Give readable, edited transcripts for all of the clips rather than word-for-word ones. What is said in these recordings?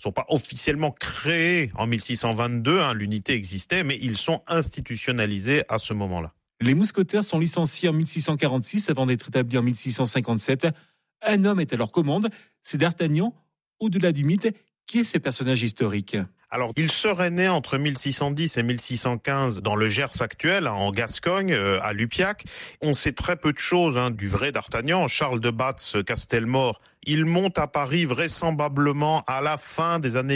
sont pas officiellement créés en 1622, l'unité existait, mais ils sont institutionnalisés à ce moment-là. Les mousquetaires sont licenciés en 1646 avant d'être établis en 1657. Un homme est à leur commande, c'est D'Artagnan. Au-delà du mythe, qui est ce personnage historique ? Alors, il serait né entre 1610 et 1615 dans le Gers actuel, en Gascogne, à Lupiac. On sait très peu de choses du vrai D'Artagnan. Charles de Batz, Castelmore, il monte à Paris vraisemblablement à la fin des années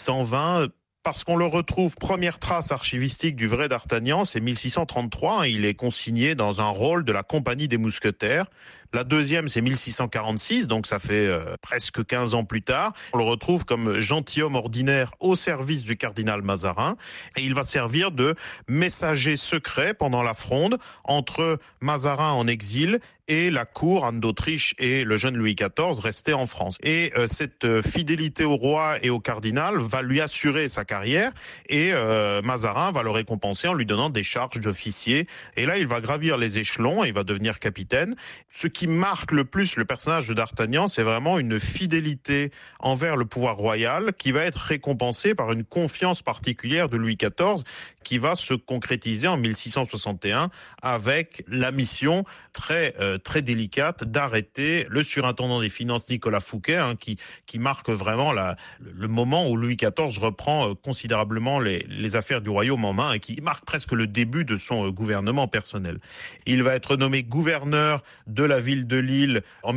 1620, parce qu'on le retrouve, première trace archivistique du vrai D'Artagnan, c'est 1633, il est consigné dans un rôle de la Compagnie des Mousquetaires. La deuxième, c'est 1646, donc ça fait presque 15 ans plus tard. On le retrouve comme gentilhomme ordinaire au service du cardinal Mazarin, et il va servir de messager secret pendant la fronde entre Mazarin en exil et la cour, Anne d'Autriche et le jeune Louis XIV restés en France. Et cette fidélité au roi et au cardinal va lui assurer sa carrière, et Mazarin va le récompenser en lui donnant des charges d'officier. Et là, il va gravir les échelons et il va devenir capitaine. Ce qui marque le plus le personnage de D'Artagnan, c'est vraiment une fidélité envers le pouvoir royal qui va être récompensée par une confiance particulière de Louis XIV qui va se concrétiser en 1661 avec la mission très délicate d'arrêter le surintendant des finances Nicolas Fouquet, qui marque vraiment le moment où Louis XIV reprend considérablement les affaires du royaume en main et qui marque presque le début de son gouvernement personnel. Il va être nommé gouverneur de la ville de Lille en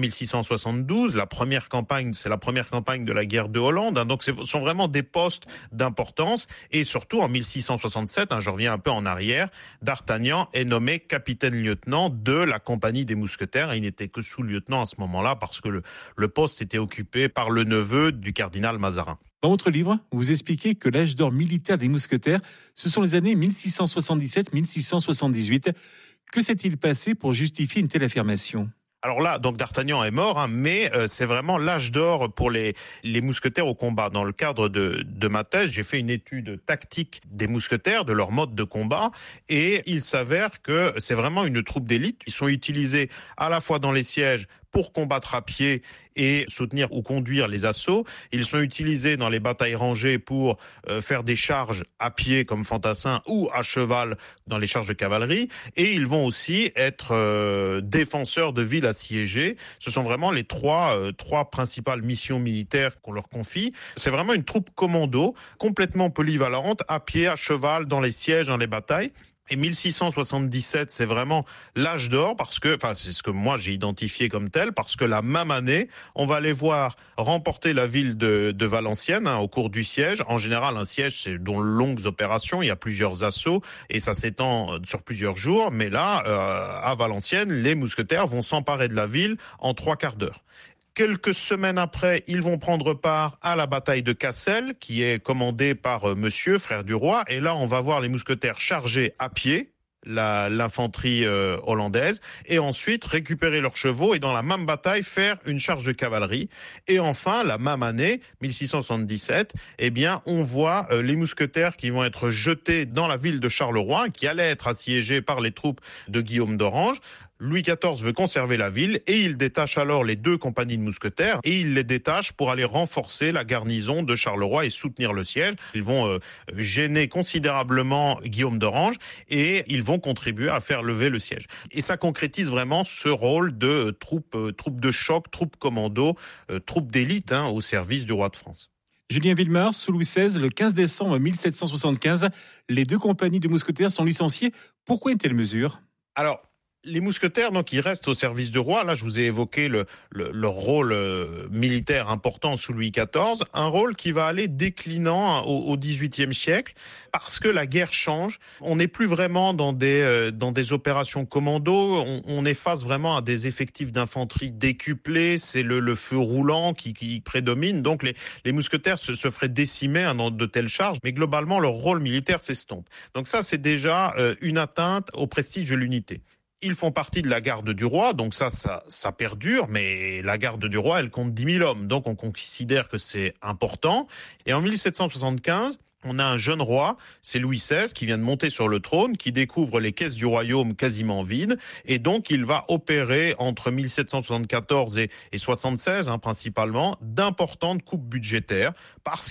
1672. C'est la première campagne de la guerre de Hollande. Donc ce sont vraiment des postes d'importance. Et surtout en 1667, je reviens un peu en arrière, D'Artagnan est nommé capitaine-lieutenant de la Compagnie des Mousquetaires. Il n'était que sous-lieutenant à ce moment-là parce que le poste était occupé par le neveu du cardinal Mazarin. Dans votre livre, vous expliquez que l'âge d'or militaire des mousquetaires, ce sont les années 1677-1678. Que s'est-il passé pour justifier une telle affirmation ? Alors là, donc D'Artagnan est mort, mais c'est vraiment l'âge d'or pour les mousquetaires au combat. Dans le cadre de ma thèse, j'ai fait une étude tactique des mousquetaires, de leur mode de combat, et il s'avère que c'est vraiment une troupe d'élite. Ils sont utilisés à la fois dans les sièges pour combattre à pied et soutenir ou conduire les assauts. Ils sont utilisés dans les batailles rangées pour faire des charges à pied comme fantassins ou à cheval dans les charges de cavalerie. Et ils vont aussi être défenseurs de villes assiégées. Ce sont vraiment les trois principales missions militaires qu'on leur confie. C'est vraiment une troupe commando, complètement polyvalente, à pied, à cheval, dans les sièges, dans les batailles. Et 1677, c'est vraiment l'âge d'or c'est ce que moi j'ai identifié comme tel, parce que la même année, on va les voir remporter la ville de Valenciennes au cours du siège. En général, un siège, c'est de longues opérations, il y a plusieurs assauts et ça s'étend sur plusieurs jours. Mais là, à Valenciennes, les mousquetaires vont s'emparer de la ville en 3 quarts d'heure. Quelques semaines après, ils vont prendre part à la bataille de Cassel, qui est commandée par Monsieur, frère du roi. Et là, on va voir les mousquetaires charger à pied l'infanterie hollandaise, et ensuite récupérer leurs chevaux et dans la même bataille faire une charge de cavalerie. Et enfin, la même année, 1677, on voit les mousquetaires qui vont être jetés dans la ville de Charleroi, qui allait être assiégée par les troupes de Guillaume d'Orange. Louis XIV veut conserver la ville et il détache alors les 2 compagnies de mousquetaires et il les détache pour aller renforcer la garnison de Charleroi et soutenir le siège. Ils vont gêner considérablement Guillaume d'Orange et ils vont contribuer à faire lever le siège. Et ça concrétise vraiment ce rôle de troupe de choc, troupe commando, troupe d'élite au service du roi de France. Julien Villemard, sous Louis XVI, le 15 décembre 1775, les 2 compagnies de mousquetaires sont licenciées. Pourquoi une telle mesure ? Alors, les mousquetaires, donc, ils restent au service du roi. Là, je vous ai évoqué leur rôle militaire important sous Louis XIV. Un rôle qui va aller déclinant au XVIIIe siècle parce que la guerre change. On n'est plus vraiment dans des opérations commando. On est face vraiment à des effectifs d'infanterie décuplés. C'est le feu roulant qui prédomine. Donc, les mousquetaires se feraient décimer dans de telles charges. Mais globalement, leur rôle militaire s'estompe. Donc ça, c'est déjà une atteinte au prestige de l'unité. Ils font partie de la garde du roi, donc ça perdure, mais la garde du roi, elle compte 10 000 hommes, donc on considère que c'est important. Et en 1775, on a un jeune roi, c'est Louis XVI, qui vient de monter sur le trône, qui découvre les caisses du royaume quasiment vides, et donc il va opérer entre 1774 et 76, principalement, d'importantes coupes budgétaires, parce